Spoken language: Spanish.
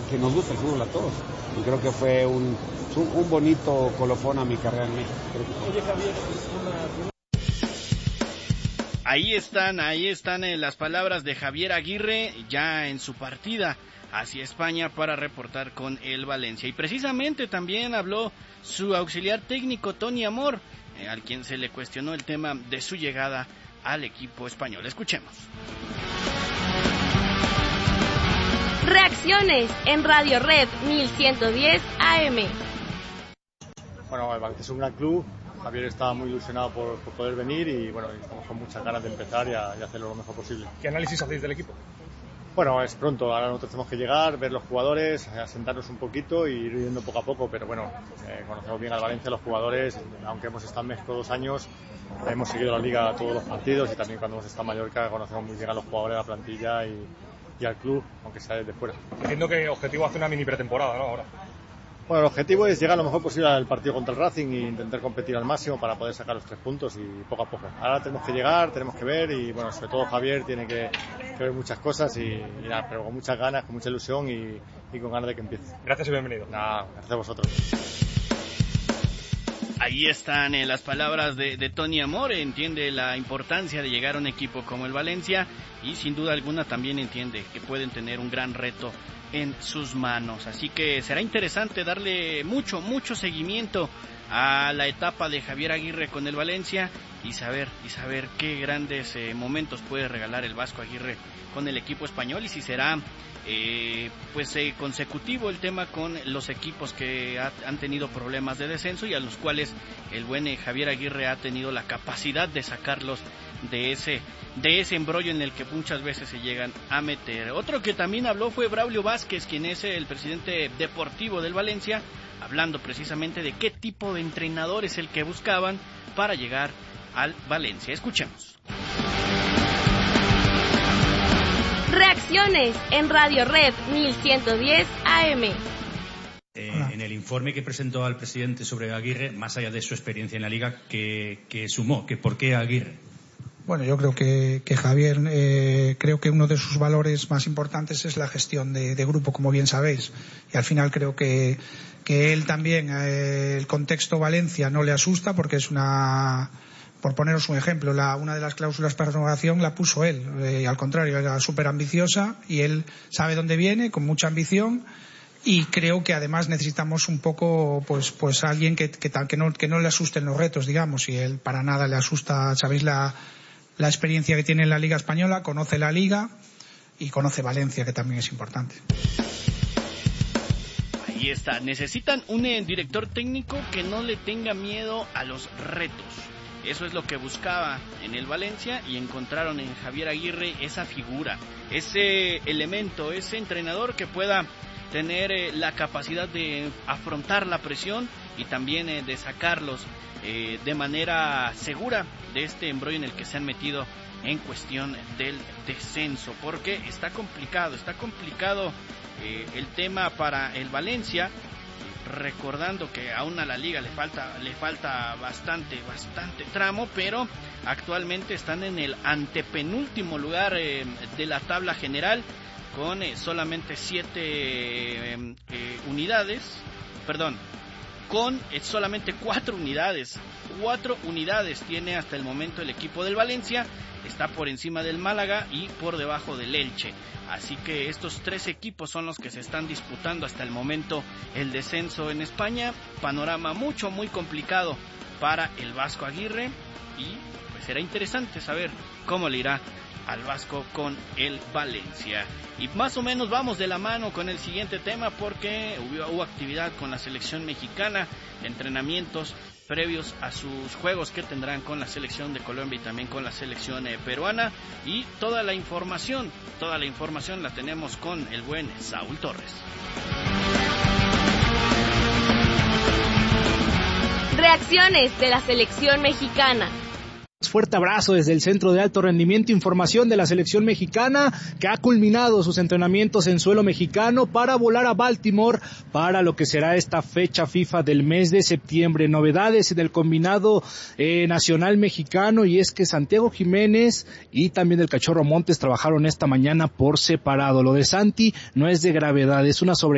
que nos gusta el fútbol a todos. Y creo que fue un bonito colofón a mi carrera en México. Oye, Javier, Ahí están las palabras de Javier Aguirre ya en su partida hacia España para reportar con el Valencia. Y precisamente también habló su auxiliar técnico Tony Amor, al quien se le cuestionó el tema de su llegada al equipo español. Escuchemos. Reacciones en Radio Red 1110 AM. Bueno, el Valencia es un gran club. Javier está muy ilusionado por poder venir y bueno, estamos con muchas ganas de empezar y hacerlo lo mejor posible. ¿Qué análisis hacéis del equipo? Bueno, es pronto, ahora nosotros tenemos que llegar, ver los jugadores, asentarnos un poquito y ir viendo poco a poco, pero bueno, conocemos bien al Valencia, los jugadores, aunque hemos estado en México 2 años, hemos seguido la liga todos los partidos y también cuando hemos estado en Mallorca conocemos muy bien a los jugadores, a la plantilla y al club, aunque sea desde fuera. Entiendo que el objetivo hace una mini pretemporada, ¿no? Ahora. Bueno, el objetivo es llegar lo mejor posible al partido contra el Racing e intentar competir al máximo para poder sacar los 3 puntos y poco a poco. Ahora tenemos que llegar, tenemos que ver y bueno, sobre todo Javier tiene que ver muchas cosas y nada, pero con muchas ganas, con mucha ilusión y con ganas de que empiece. Gracias y bienvenido. Nada, gracias a vosotros. Ahí están las palabras de Tony Amor, entiende la importancia de llegar a un equipo como el Valencia y sin duda alguna también entiende que pueden tener un gran reto en sus manos, así que será interesante darle mucho seguimiento a la etapa de Javier Aguirre con el Valencia y saber qué grandes momentos puede regalar el Vasco Aguirre con el equipo español y si será consecutivo el tema con los equipos que han tenido problemas de descenso y a los cuales el buen Javier Aguirre ha tenido la capacidad de sacarlos de ese embrollo en el que muchas veces se llegan a meter. Otro que también habló fue Braulio Vázquez, quien es el presidente deportivo del Valencia, hablando precisamente de qué tipo de entrenador es el que buscaban para llegar al Valencia. Escuchemos. Reacciones en Radio Red 1110 AM. En el informe que presentó al presidente sobre Aguirre, más allá de su experiencia en la Liga, que sumó, que ¿por qué Aguirre? Bueno, yo creo que Javier, creo que uno de sus valores más importantes es la gestión de grupo, como bien sabéis. Y al final creo que él también, el contexto Valencia no le asusta porque es por poneros un ejemplo, una de las cláusulas para renovación la puso él. Al contrario, era súper ambiciosa y él sabe dónde viene, con mucha ambición. Y creo que además necesitamos un poco, pues alguien que no le asusten los retos, digamos. Y él para nada le asusta, sabéis la experiencia que tiene en la Liga Española, conoce la Liga y conoce Valencia, que también es importante. Ahí está, necesitan un director técnico que no le tenga miedo a los retos. Eso es lo que buscaba en el Valencia y encontraron en Javier Aguirre esa figura, ese elemento, ese entrenador que pueda tener la capacidad de afrontar la presión y también de sacarlos de manera segura de este embrollo en el que se han metido en cuestión del descenso, porque está complicado el tema para el Valencia, recordando que aún a la liga le falta bastante tramo, pero actualmente están en el antepenúltimo lugar de la tabla general con solamente 7 unidades, con solamente 4 unidades. 4 unidades tiene hasta el momento el equipo del Valencia, está por encima del Málaga y por debajo del Elche. Así que estos 3 equipos son los que se están disputando hasta el momento el descenso en España. Panorama muy complicado para el Vasco Aguirre y pues será interesante saber cómo le irá al Vasco con el Valencia. Y más o menos vamos de la mano con el siguiente tema porque hubo actividad con la selección mexicana, entrenamientos previos a sus juegos que tendrán con la selección de Colombia y también con la selección peruana, y toda la información la tenemos con el buen Saúl Torres. Reacciones de la selección mexicana. Fuerte abrazo desde el Centro de Alto Rendimiento, información de la selección mexicana que ha culminado sus entrenamientos en suelo mexicano para volar a Baltimore para lo que será esta fecha FIFA del mes de septiembre. Novedades en el combinado nacional mexicano, y es que Santiago Jiménez y también el Cachorro Montes trabajaron esta mañana por separado. Lo de Santi no es de gravedad, es una